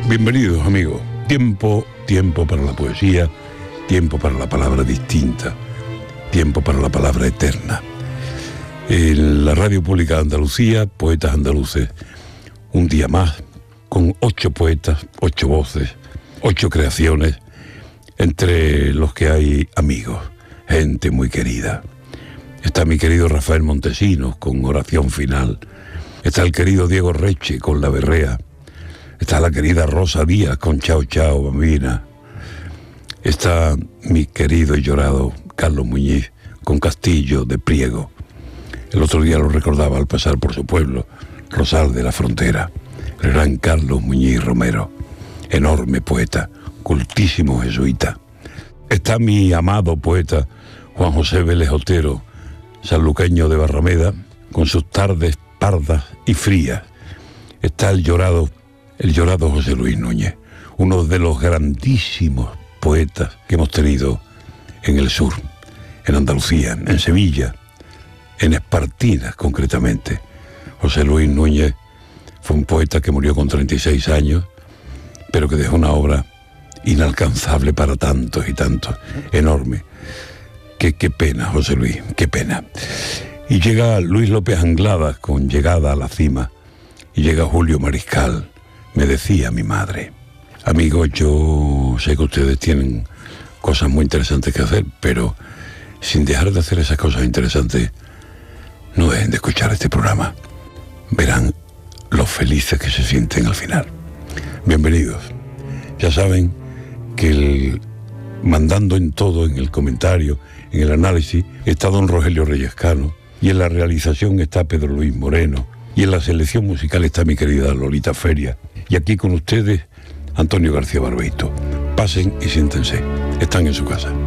Bienvenidos, amigos. Tiempo para la poesía, tiempo para la palabra distinta, tiempo para la palabra eterna. En la Radio Pública de Andalucía, Poetas Andaluces, un día más, con 8 poetas, 8 voces, 8 creaciones, entre los que hay amigos, gente muy querida. Está mi querido Rafael Montesinos con Oración Final, está el querido Diego Reche con La Berrea, está la querida Rosa Díaz con Chao Chao Bambina, está mi querido y llorado Carlos Muñiz con Castillo de Priego. El otro día lo recordaba al pasar por su pueblo, Rosal de la Frontera, el gran Carlos Muñiz Romero, enorme poeta, cultísimo jesuita. Está mi amado poeta Juan José Vélez Otero, sanluqueño de Barrameda, con sus tardes pardas y frías. Está el llorado José Luis Núñez, uno de los grandísimos poetas que hemos tenido en el sur, en Andalucía, en Sevilla, en Espartinas concretamente. José Luis Núñez fue un poeta que murió con 36 años, pero que dejó una obra inalcanzable para tantos y tantos, enorme. Qué pena, José Luis, qué pena. Y llega Luis López Anglada con Llegada a la Cima, y llega Julio Mariscal, Me decía mi madre. Amigos, yo sé que ustedes tienen cosas muy interesantes que hacer, pero sin dejar de hacer esas cosas interesantes, no dejen de escuchar este programa. Verán lo felices que se sienten al final. Bienvenidos. Ya saben que mandando en todo, en el comentario, en el análisis, está don Rogelio Reyescano, y en la realización está Pedro Luis Moreno, y en la selección musical está mi querida Lolita Feria, y aquí con ustedes, Antonio García Barbeito. Pasen y siéntense. Están en su casa.